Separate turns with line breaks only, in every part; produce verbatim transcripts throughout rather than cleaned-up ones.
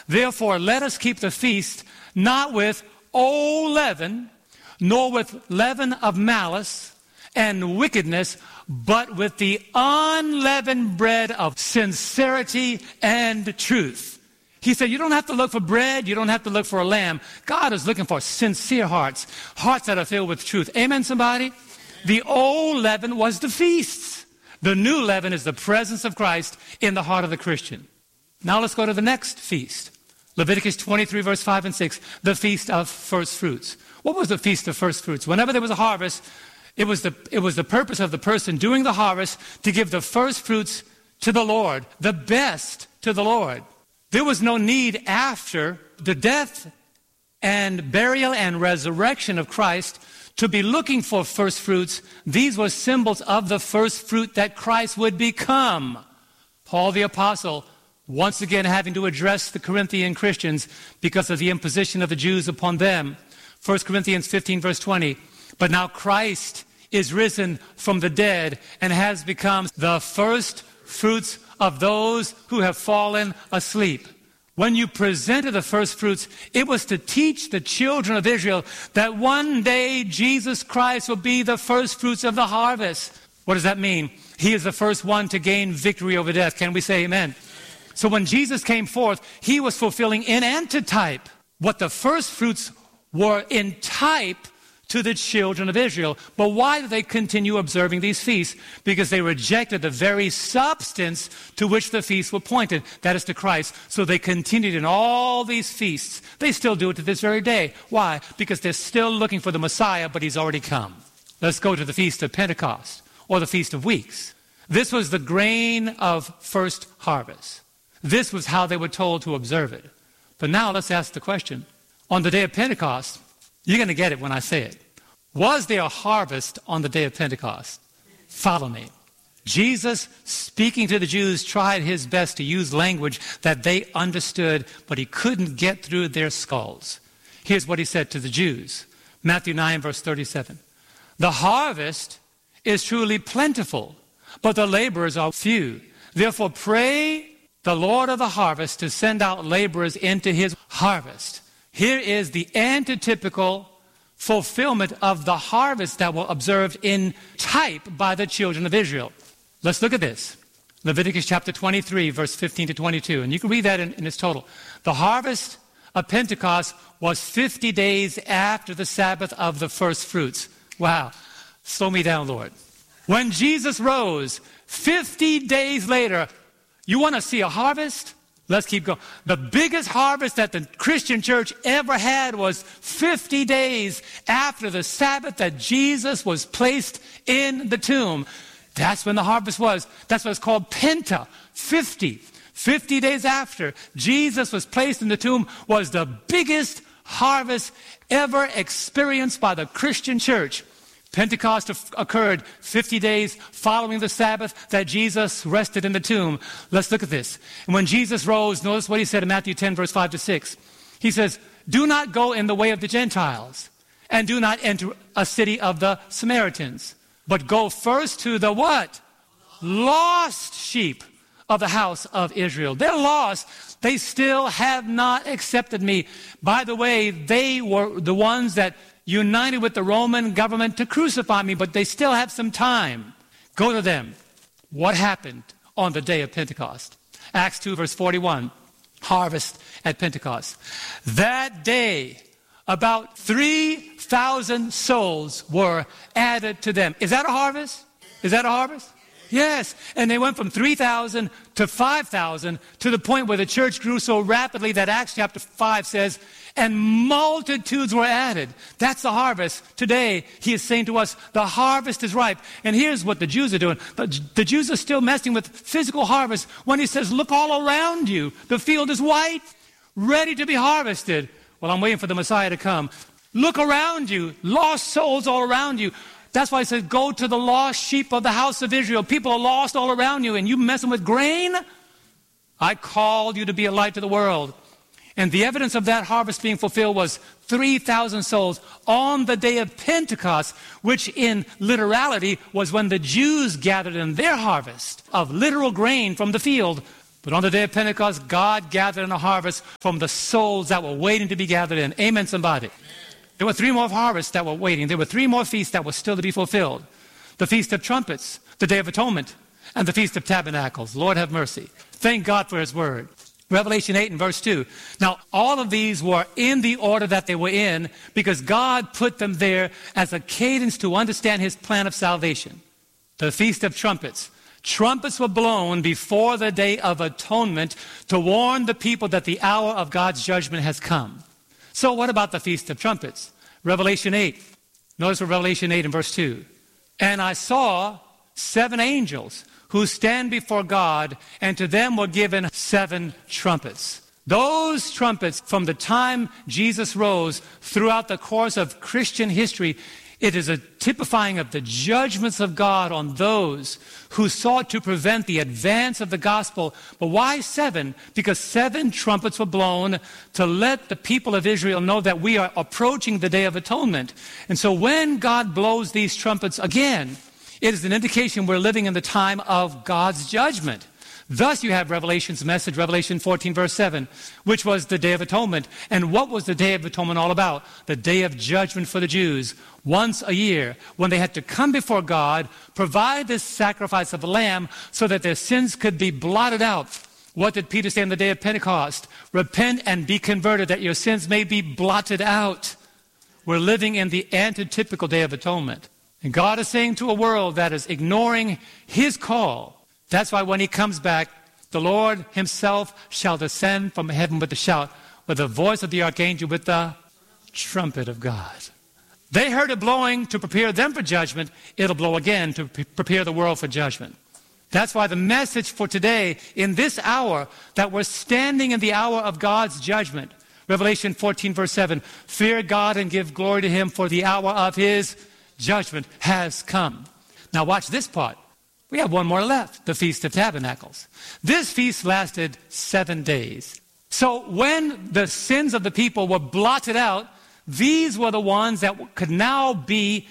Therefore, let us keep the feast not with old leaven, nor with leaven of malice and wickedness, but with the unleavened bread of sincerity and truth. He said, you don't have to look for bread. You don't have to look for a lamb. God is looking for sincere hearts, hearts that are filled with truth. Amen, somebody? The old leaven was the feasts. The new leaven is the presence of Christ in the heart of the Christian. Now let's go to the next feast. Leviticus twenty-three, verse five and six, the feast of first fruits. What was the feast of first fruits? Whenever there was a harvest, it was the, it was the purpose of the person doing the harvest to give the first fruits to the Lord, the best to the Lord. There was no need after the death and burial and resurrection of Christ to be looking for first fruits. These were symbols of the first fruit that Christ would become. Paul the Apostle, once again having to address the Corinthian Christians because of the imposition of the Jews upon them. First Corinthians fifteen, verse twenty. But now Christ is risen from the dead and has become the first fruits of those who have fallen asleep. When you presented the first fruits, it was to teach the children of Israel that one day Jesus Christ will be the first fruits of the harvest. What does that mean? He is the first one to gain victory over death. Can we say amen? So when Jesus came forth, he was fulfilling in antitype what the first fruits were in type to the children of Israel. But why do they continue observing these feasts? Because they rejected the very substance to which the feasts were pointed, that is to Christ. So they continued in all these feasts. They still do it to this very day. Why? Because they're still looking for the Messiah, but he's already come. Let's go to the Feast of Pentecost, or the Feast of Weeks. This was the grain of first harvest. This was how they were told to observe it. But now let's ask the question. On the day of Pentecost, you're going to get it when I say it. Was there a harvest on the day of Pentecost? Follow me. Jesus, speaking to the Jews, tried his best to use language that they understood, but he couldn't get through their skulls. Here's what he said to the Jews. Matthew nine, verse thirty-seven. The harvest is truly plentiful, but the laborers are few. Therefore pray the Lord of the harvest to send out laborers into his harvest. Here is the antitypical fulfillment of the harvest that were observed in type by the children of Israel. Let's look at this. Leviticus chapter twenty-three, verse fifteen to twenty-two. And you can read that in, in its total. The harvest of Pentecost was fifty days after the Sabbath of the first fruits. Wow. Slow me down, Lord. When Jesus rose, fifty days later, you want to see a harvest? Let's keep going. The biggest harvest that the Christian church ever had was fifty days after the Sabbath that Jesus was placed in the tomb. That's when the harvest was. That's what it's called, Penta, fifty. fifty days after Jesus was placed in the tomb was the biggest harvest ever experienced by the Christian church. Pentecost occurred fifty days following the Sabbath that Jesus rested in the tomb. Let's look at this. And when Jesus rose, notice what he said in Matthew ten, verse five to six. He says, do not go in the way of the Gentiles, and do not enter a city of the Samaritans, but go first to the what? Lost sheep of the house of Israel. They're lost. They still have not accepted me. By the way, they were the ones that united with the Roman government to crucify me, but they still have some time. Go to them. What happened on the day of Pentecost? Acts two, verse forty-one, harvest at Pentecost. That day, about three thousand souls were added to them. Is that a harvest? Is that a harvest? Yes. And they went from three thousand to five thousand to the point where the church grew so rapidly that Acts chapter five says, and multitudes were added. That's the harvest. Today, he is saying to us, the harvest is ripe. And here's what the Jews are doing. The, the Jews are still messing with physical harvest when he says, look all around you. The field is white, ready to be harvested. Well, I'm waiting for the Messiah to come. Look around you. Lost souls all around you. That's why he says, go to the lost sheep of the house of Israel. People are lost all around you, and you messing with grain? I called you to be a light to the world. And the evidence of that harvest being fulfilled was three thousand souls on the day of Pentecost, which in literality was when the Jews gathered in their harvest of literal grain from the field. But on the day of Pentecost, God gathered in a harvest from the souls that were waiting to be gathered in. Amen, somebody. Amen. There were three more harvests that were waiting. There were three more feasts that were still to be fulfilled. The Feast of Trumpets, the Day of Atonement, and the Feast of Tabernacles. Lord have mercy. Thank God for his word. Revelation eight and verse two. Now, all of these were in the order that they were in because God put them there as a cadence to understand his plan of salvation. The Feast of Trumpets. Trumpets were blown before the Day of Atonement to warn the people that the hour of God's judgment has come. So what about the Feast of Trumpets? Revelation eight. Notice what Revelation eight and verse two. And I saw seven angels who stand before God, and to them were given seven trumpets. Those trumpets, from the time Jesus rose throughout the course of Christian history, it is a typifying of the judgments of God on those who sought to prevent the advance of the gospel. But why seven? Because seven trumpets were blown to let the people of Israel know that we are approaching the Day of Atonement. And so when God blows these trumpets again, it is an indication we're living in the time of God's judgment. Thus you have Revelation's message, Revelation fourteen, verse seven, which was the Day of Atonement. And what was the Day of Atonement all about? The Day of Judgment for the Jews, once a year, when they had to come before God, provide this sacrifice of a lamb so that their sins could be blotted out. What did Peter say on the day of Pentecost? Repent and be converted, that your sins may be blotted out. We're living in the antitypical Day of Atonement. And God is saying to a world that is ignoring his call, that's why when he comes back, the Lord himself shall descend from heaven with a shout, with the voice of the archangel, with the trumpet of God. They heard it blowing to prepare them for judgment. It'll blow again to pre- prepare the world for judgment. That's why the message for today, in this hour, that we're standing in the hour of God's judgment. Revelation fourteen, verse seven, fear God and give glory to him, for the hour of his judgment has come. Now watch this part. We have one more left, the Feast of Tabernacles. This feast lasted seven days. So when the sins of the people were blotted out, these were the ones that could now be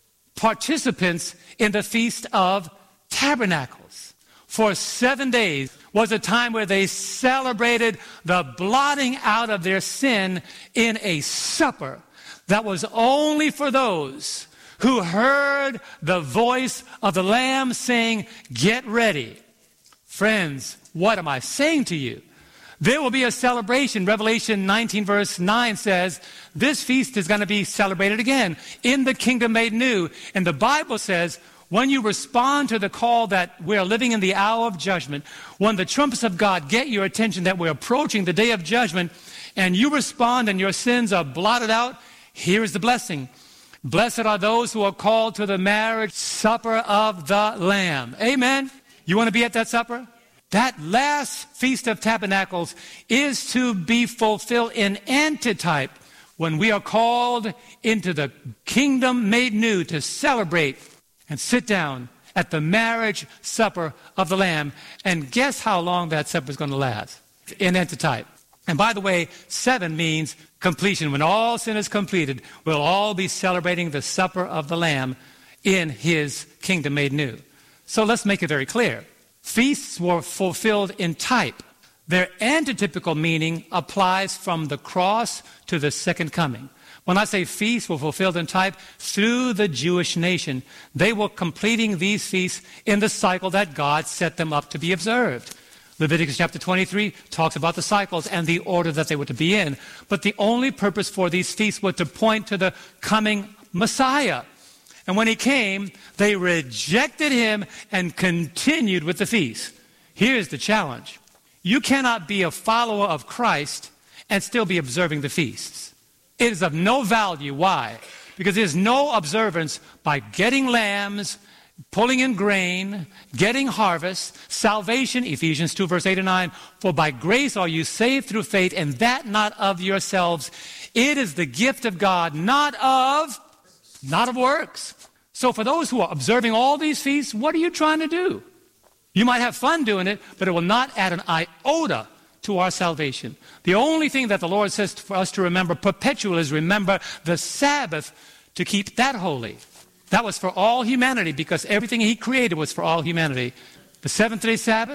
participants in the Feast of Tabernacles. For seven days was a time where they celebrated the blotting out of their sin in a supper that was only for those who heard the voice of the Lamb saying, get ready. Friends, what am I saying to you? There will be a celebration. Revelation nineteen verse nine says, this feast is going to be celebrated again in the kingdom made new. And the Bible says, when you respond to the call that we're living in the hour of judgment, when the trumpets of God get your attention that we're approaching the day of judgment, and you respond and your sins are blotted out, here is the blessing. Blessed are those who are called to the marriage supper of the Lamb. Amen. You want to be at that supper? That last Feast of Tabernacles is to be fulfilled in antitype when we are called into the kingdom made new to celebrate and sit down at the marriage supper of the Lamb. And guess how long that supper is going to last? In antitype. And by the way, seven means completion. When all sin is completed, we'll all be celebrating the supper of the Lamb in his kingdom made new. So let's make it very clear. Feasts were fulfilled in type. Their antitypical meaning applies from the cross to the second coming. When I say feasts were fulfilled in type, through the Jewish nation, they were completing these feasts in the cycle that God set them up to be observed. Leviticus chapter twenty-three talks about the cycles and the order that they were to be in. But the only purpose for these feasts was to point to the coming Messiah. And when he came, they rejected him and continued with the feast. Here's the challenge. You cannot be a follower of Christ and still be observing the feasts. It is of no value. Why? Because there's no observance by getting lambs, pulling in grain, getting harvest, salvation, Ephesians two, verse eight and nine, for by grace are you saved through faith, and that not of yourselves. It is the gift of God, not of, not of works. So for those who are observing all these feasts, what are you trying to do? You might have fun doing it, but it will not add an iota to our salvation. The only thing that the Lord says for us to remember perpetually is remember the Sabbath, to keep that holy. That was for all humanity, because everything he created was for all humanity. The seventh day Sabbath,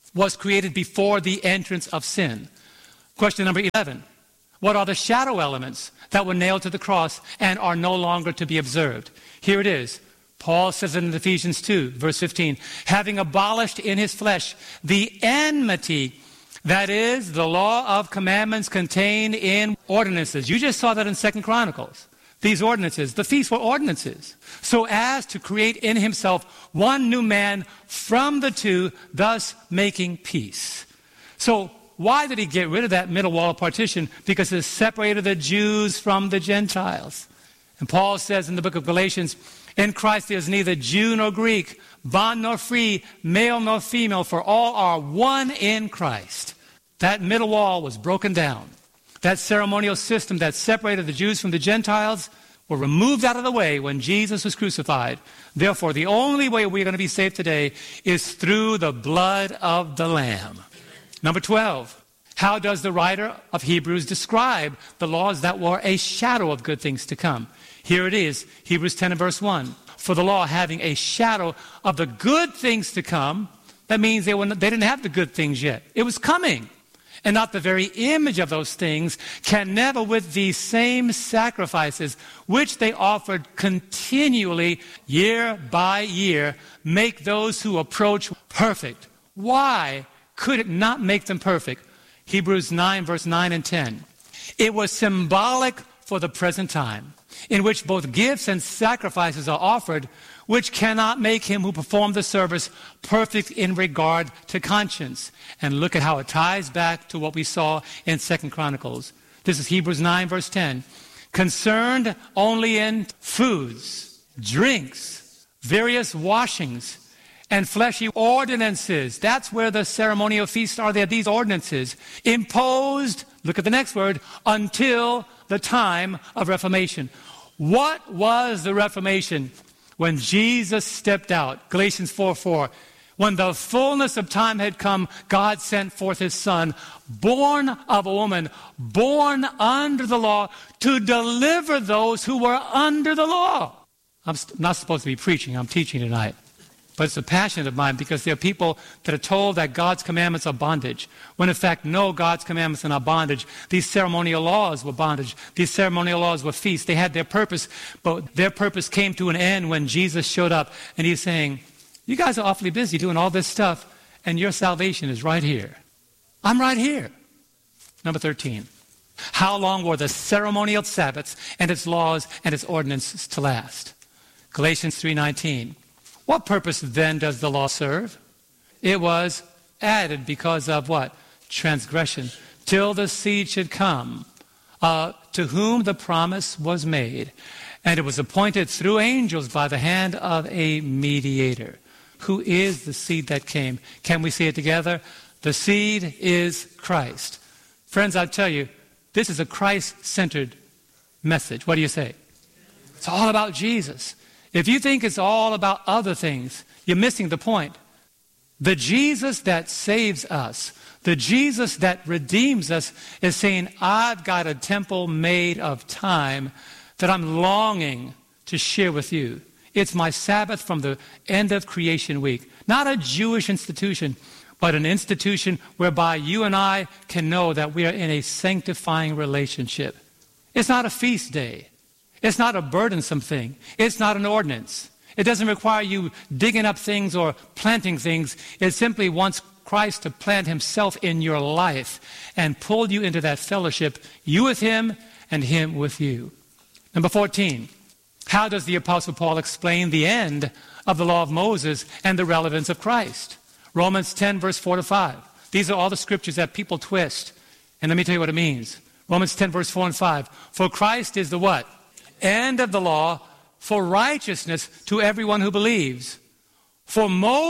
was created before the entrance of sin. Question number eleven. What are the shadow elements that were nailed to the cross and are no longer to be observed? Here it is. Paul says in Ephesians two, verse fifteen, having abolished in his flesh the enmity, that is, the law of commandments contained in ordinances. You just saw that in Second Chronicles. These ordinances, the feasts were ordinances, so as to create in himself one new man from the two, thus making peace. So why did he get rid of that middle wall of partition? Because it separated the Jews from the Gentiles. And Paul says in the book of Galatians, in Christ there is neither Jew nor Greek, bond nor free, male nor female, for all are one in Christ. That middle wall was broken down. That ceremonial system that separated the Jews from the Gentiles were removed out of the way when Jesus was crucified. Therefore, the only way we're going to be saved today is through the blood of the Lamb. Number twelve, how does the writer of Hebrews describe the laws that were a shadow of good things to come? Here it is, Hebrews ten and verse one. For the law having a shadow of the good things to come, that means they, were not, they didn't have the good things yet. It was coming. And not the very image of those things, can never with these same sacrifices, which they offered continually year by year, make those who approach perfect. Why could it not make them perfect? Hebrews nine, verse nine and ten. It was symbolic for the present time, in which both gifts and sacrifices are offered, which cannot make him who performed the service perfect in regard to conscience. And look at how it ties back to what we saw in Second Chronicles. This is Hebrews nine, verse ten. Concerned only in foods, drinks, various washings, and fleshy ordinances. That's where the ceremonial feasts are. They're these ordinances imposed, look at the next word, until the time of Reformation. What was the Reformation? When Jesus stepped out, Galatians four four, when the fullness of time had come, God sent forth his Son, born of a woman, born under the law, to deliver those who were under the law. I'm not supposed to be preaching, I'm teaching tonight. But it's a passion of mine because there are people that are told that God's commandments are bondage, when in fact, no, God's commandments are not bondage. These ceremonial laws were bondage. These ceremonial laws were feasts. They had their purpose, but their purpose came to an end when Jesus showed up. And he's saying, you guys are awfully busy doing all this stuff, and your salvation is right here. I'm right here. Number thirteen. How long were the ceremonial Sabbaths and its laws and its ordinances to last? Galatians three nineteen. What purpose then does the law serve? It was added because of what? Transgression. Till the seed should come, uh, to whom the promise was made. And it was appointed through angels by the hand of a mediator. Who is the seed that came? Can we see it together? The seed is Christ. Friends, I tell you, this is a Christ-centered message. What do you say? It's all about Jesus. If you think it's all about other things, you're missing the point. The Jesus that saves us, the Jesus that redeems us, is saying, I've got a temple made of time that I'm longing to share with you. It's my Sabbath from the end of creation week. Not a Jewish institution, but an institution whereby you and I can know that we are in a sanctifying relationship. It's not a feast day. It's not a burdensome thing. It's not an ordinance. It doesn't require you digging up things or planting things. It simply wants Christ to plant himself in your life and pull you into that fellowship, you with him and him with you. Number fourteen, how does the Apostle Paul explain the end of the law of Moses and the relevance of Christ? Romans ten, verse four to five. These are all the scriptures that people twist. And let me tell you what it means. Romans ten, verse four and five. For Christ is the what? End of the law for righteousness to everyone who believes. For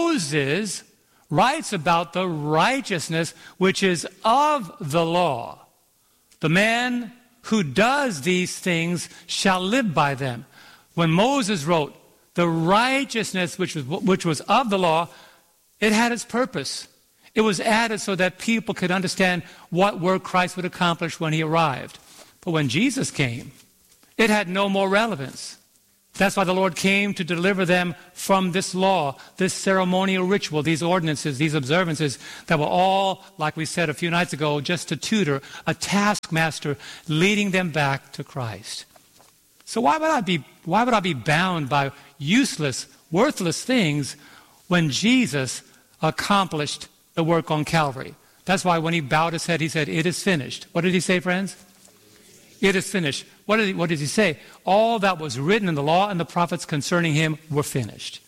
Moses writes about the righteousness which is of the law. The man who does these things shall live by them. When Moses wrote the righteousness which was, which was of the law, it had its purpose. It was added so that people could understand what work Christ would accomplish when he arrived. But when Jesus came, it had no more relevance. That's why the Lord came to deliver them from this law, this ceremonial ritual, these ordinances, these observances that were all, like we said a few nights ago, just a tutor, a taskmaster leading them back to Christ. So why would I be, why would I be bound by useless, worthless things when Jesus accomplished the work on Calvary? That's why when he bowed his head, he said, "It is finished." What did he say, friends? It is finished. What did, he, what did he say? All that was written in the law and the prophets concerning him were finished.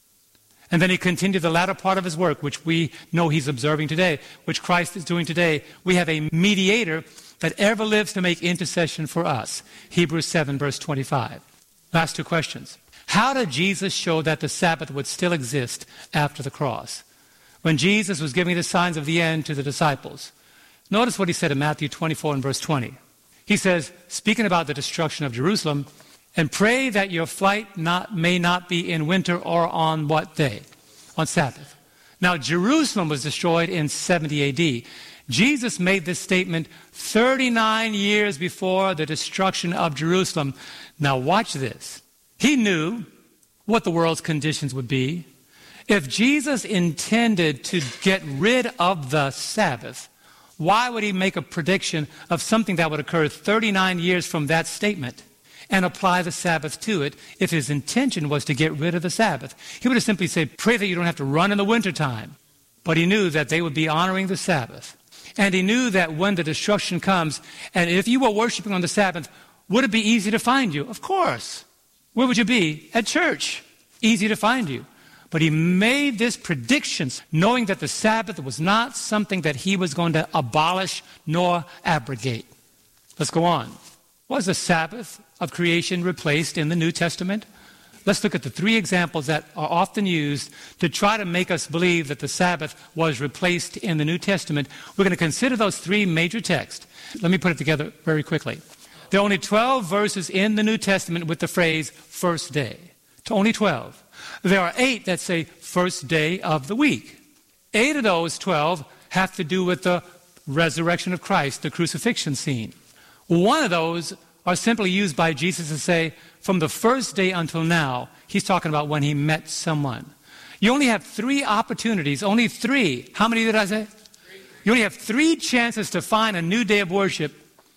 And then he continued the latter part of his work, which we know he's observing today, which Christ is doing today. We have a mediator that ever lives to make intercession for us. Hebrews seven, verse twenty-five. Last two questions. How did Jesus show that the Sabbath would still exist after the cross? When Jesus was giving the signs of the end to the disciples, notice what he said in Matthew twenty-four and verse twenty. He says, speaking about the destruction of Jerusalem, "And pray that your flight not, may not be in winter or on what day? On Sabbath." Now, Jerusalem was destroyed in seventy A D. Jesus made this statement thirty-nine years before the destruction of Jerusalem. Now, watch this. He knew what the world's conditions would be. If Jesus intended to get rid of the Sabbath, why would he make a prediction of something that would occur thirty-nine years from that statement and apply the Sabbath to it if his intention was to get rid of the Sabbath? He would have simply said, "Pray that you don't have to run in the wintertime." But he knew that they would be honoring the Sabbath. And he knew that when the destruction comes, and if you were worshiping on the Sabbath, would it be easy to find you? Of course. Where would you be? At church. Easy to find you. But he made this prediction knowing that the Sabbath was not something that he was going to abolish nor abrogate. Let's go on. Was the Sabbath of creation replaced in the New Testament? Let's look at the three examples that are often used to try to make us believe that the Sabbath was replaced in the New Testament. We're going to consider those three major texts. Let me put it together very quickly. There are only twelve verses in the New Testament with the phrase "first day." To only twelve. There are eight that say "first day of the week." Eight of those twelve have to do with the resurrection of Christ, the crucifixion scene. One of those are simply used by Jesus to say, from the first day until now, he's talking about when he met someone. You only have three opportunities, only three. How many did I say? Three. You only have three chances to find a new day of worship.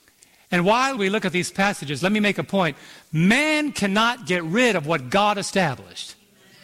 And while we look at these passages, let me make a point. Man cannot get rid of what God established.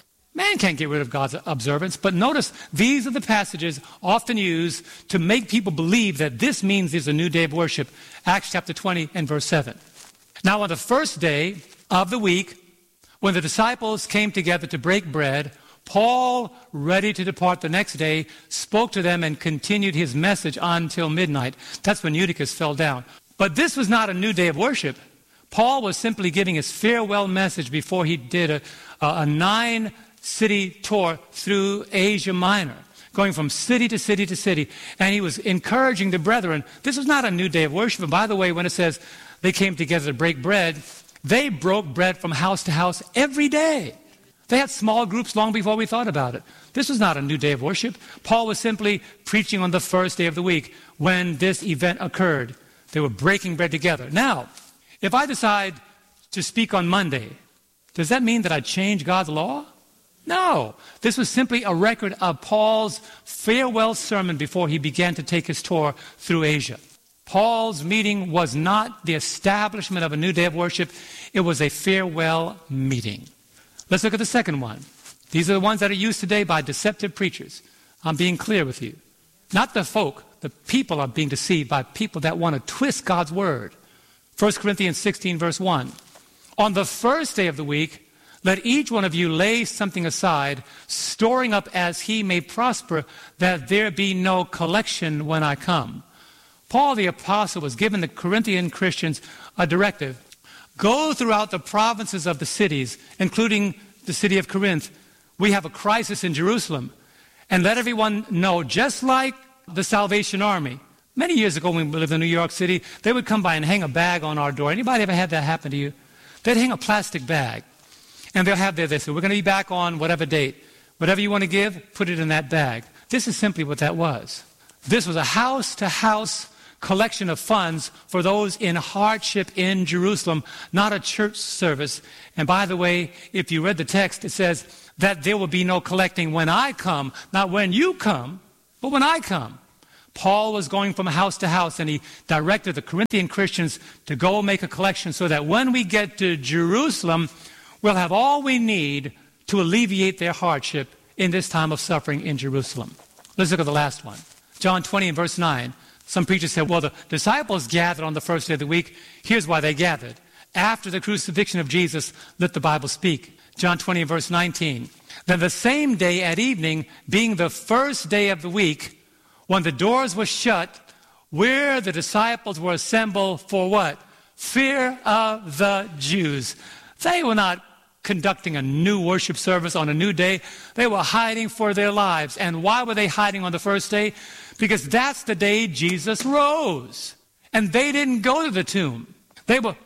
Man can't get rid of God's observance, but notice these are the passages often used to make people believe that this means there's a new day of worship. Acts chapter twenty and verse seven. Now on the first day of the week, when the disciples came together to break bread, Paul, ready to depart the next day, spoke to them and continued his message until midnight. That's when Eutychus fell down. But this was not a new day of worship. Paul was simply giving his farewell message before he did a, a, a nine-city tour through Asia Minor, going from city to city to city. And he was encouraging the brethren. This was not a new day of worship. And by the way, when it says they came together to break bread, they broke bread from house to house every day. They had small groups long before we thought about it. This was not a new day of worship. Paul was simply preaching on the first day of the week when this event occurred. They were breaking bread together. Now, if I decide to speak on Monday, does that mean that I change God's law? No. This was simply a record of Paul's farewell sermon before he began to take his tour through Asia. Paul's meeting was not the establishment of a new day of worship. It was a farewell meeting. Let's look at the second one. These are the ones that are used today by deceptive preachers. I'm being clear with you. Not the folk. The people are being deceived by people that want to twist God's word. First Corinthians sixteen, verse one. On the first day of the week, let each one of you lay something aside, storing up as he may prosper, that there be no collection when I come. Paul the apostle was giving the Corinthian Christians a directive. Go throughout the provinces of the cities, including the city of Corinth. We have a crisis in Jerusalem. And let everyone know, just like the Salvation Army. Many years ago when we lived in New York City, they would come by and hang a bag on our door. Anybody ever had that happen to you? They'd hang a plastic bag. And they'll have there, they say, we're going to be back on whatever date. Whatever you want to give, put it in that bag. This is simply what that was. This was a house-to-house collection of funds for those in hardship in Jerusalem, not a church service. And by the way, if you read the text, it says that there will be no collecting when I come, not when you come, but when I come. Paul was going from house to house, and he directed the Corinthian Christians to go make a collection so that when we get to Jerusalem, we'll have all we need to alleviate their hardship in this time of suffering in Jerusalem. Let's look at the last one. John twenty and verse nine. Some preachers said, well, the disciples gathered on the first day of the week. Here's why they gathered. After the crucifixion of Jesus, let the Bible speak. John twenty and verse nineteen. Then the same day at evening, being the first day of the week, when the doors were shut, where the disciples were assembled for what? Fear of the Jews. They were not conducting a new worship service on a new day. They were hiding for their lives. And why were they hiding on the first day? Because that's the day Jesus rose. And they didn't go to the tomb. They were,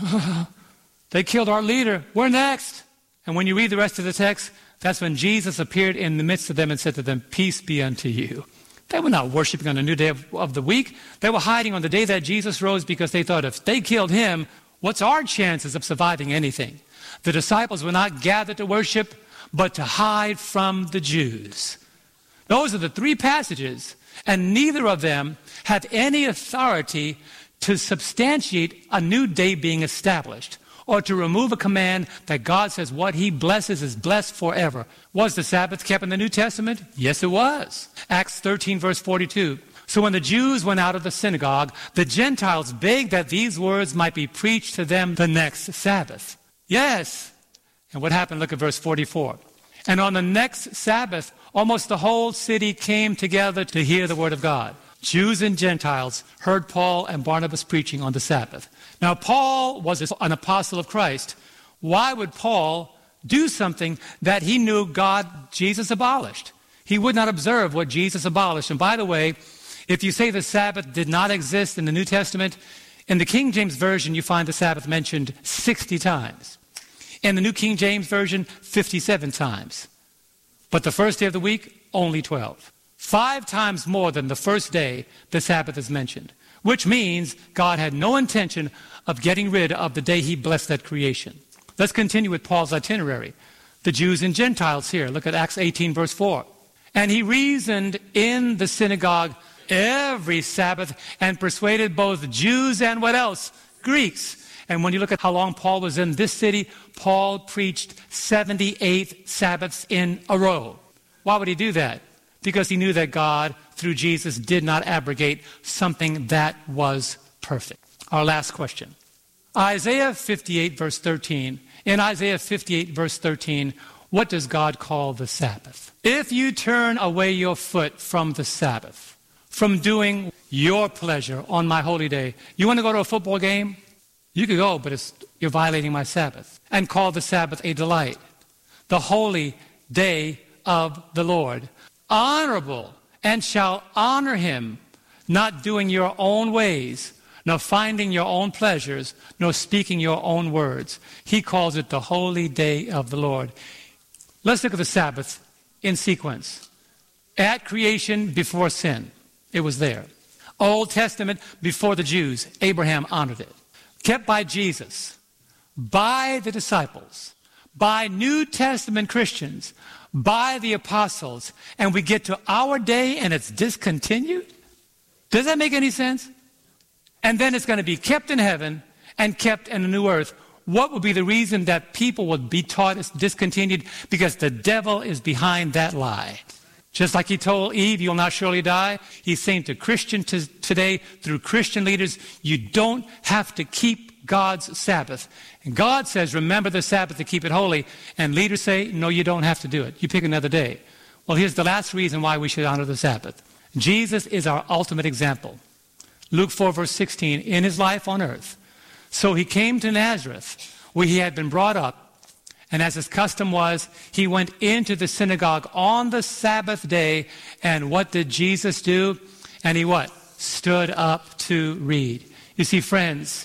they killed our leader. We're next. And when you read the rest of the text, that's when Jesus appeared in the midst of them and said to them, peace be unto you. They were not worshiping on a new day of, of the week. They were hiding on the day that Jesus rose because they thought if they killed him, what's our chances of surviving anything? The disciples were not gathered to worship, but to hide from the Jews. Those are the three passages, and neither of them have any authority to substantiate a new day being established or to remove a command that God says what he blesses is blessed forever. Was the Sabbath kept in the New Testament? Yes, it was. Acts thirteen, verse forty-two. So when the Jews went out of the synagogue, the Gentiles begged that these words might be preached to them the next Sabbath. Yes. And what happened? Look at verse forty-four. And on the next Sabbath, almost the whole city came together to hear the word of God. Jews and Gentiles heard Paul and Barnabas preaching on the Sabbath. Now, Paul was an apostle of Christ. Why would Paul do something that he knew God, Jesus, abolished? He would not observe what Jesus abolished. And by the way, if you say the Sabbath did not exist in the New Testament, in the King James Version, you find the Sabbath mentioned sixty times. In the New King James Version, fifty-seven times. But the first day of the week, only twelve. Five times more than the first day the Sabbath is mentioned, which means God had no intention of getting rid of the day he blessed that creation. Let's continue with Paul's itinerary. The Jews and Gentiles here. Look at Acts eighteen, verse four. And he reasoned in the synagogue every Sabbath and persuaded both Jews and what else? Greeks. And when you look at how long Paul was in this city, Paul preached seventy-eight Sabbaths in a row. Why would he do that? Because he knew that God, through Jesus, did not abrogate something that was perfect. Our last question. Isaiah fifty-eight, verse thirteen. In Isaiah fifty-eight, verse thirteen, what does God call the Sabbath? If you turn away your foot from the Sabbath, from doing your pleasure on my holy day, you want to go to a football game? You could go, but it's, you're violating my Sabbath. And call the Sabbath a delight. The holy day of the Lord. Honorable, and shall honor him, not doing your own ways, nor finding your own pleasures, nor speaking your own words. He calls it the holy day of the Lord. Let's look at the Sabbath in sequence. At creation, before sin, it was there. Old Testament, before the Jews, Abraham honored it. Kept by Jesus, by the disciples, by New Testament Christians, by the apostles, and we get to our day and it's discontinued? Does that make any sense? And then it's going to be kept in heaven and kept in a new earth. What would be the reason that people would be taught it's discontinued? Because the devil is behind that lie. Just like he told Eve, you'll not surely die. He's saying to Christians t- today, through Christian leaders, you don't have to keep God's Sabbath. And God says, remember the Sabbath to keep it holy. And leaders say, no, you don't have to do it. You pick another day. Well, here's the last reason why we should honor the Sabbath. Jesus is our ultimate example. Luke four, verse sixteen, in his life on earth. So he came to Nazareth, where he had been brought up. And as his custom was, he went into the synagogue on the Sabbath day. And what did Jesus do? And he what? Stood up to read. You see, friends,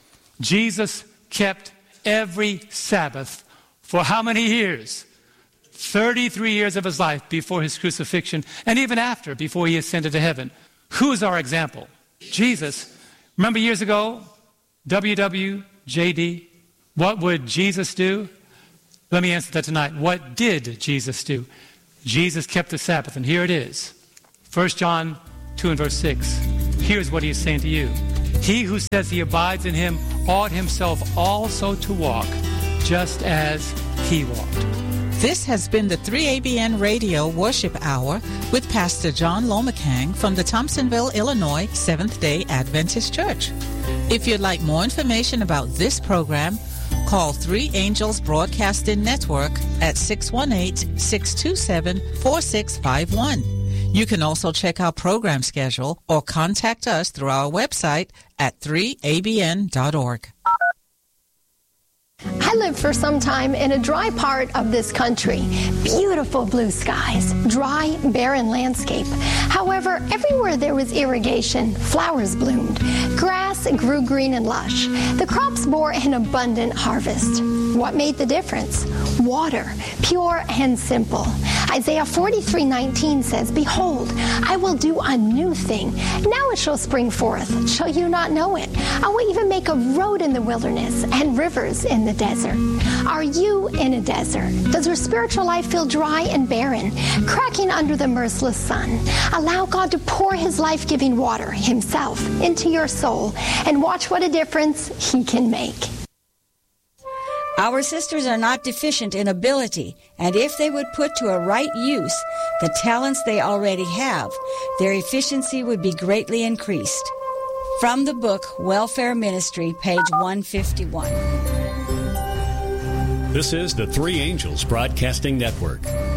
Jesus kept every Sabbath for how many years? thirty-three years of his life before his crucifixion, and even after, before he ascended to heaven. Who is our example? Jesus. Remember years ago, W W J D, what would Jesus do? Let me answer that tonight. What did Jesus do? Jesus kept the Sabbath, and here it is. First John two and verse six. Here's what he is saying to you. He who says he abides in him ought himself also to walk, just as he walked.
This has been the three A B N Radio Worship Hour with Pastor John Lomacang from the Thompsonville, Illinois Seventh-day Adventist Church. If you'd like more information about this program, call Three Angels Broadcasting Network at six one eight, six two seven, four six five one. You can also check our program schedule or contact us through our website at three A B N dot org.
I lived for some time in a dry part of this country. Beautiful blue skies, dry, barren landscape. However, everywhere there was irrigation, flowers bloomed. Grass grew green and lush. The crops bore an abundant harvest. What made the difference? Water, pure and simple. Isaiah forty-three nineteen says, "Behold, I will do a new thing. Now it shall spring forth. Shall you not know it? I will even make a road in the wilderness and rivers in the desert." Are you in a desert? Does your spiritual life feel dry and barren, cracking under the merciless sun? Allow God to pour his life-giving water, himself, into your soul and watch what a difference he can make.
Our sisters are not deficient in ability, and if they would put to a right use the talents they already have, their efficiency would be greatly increased. From the book Welfare Ministry, page one fifty-one.
This is the Three Angels Broadcasting Network.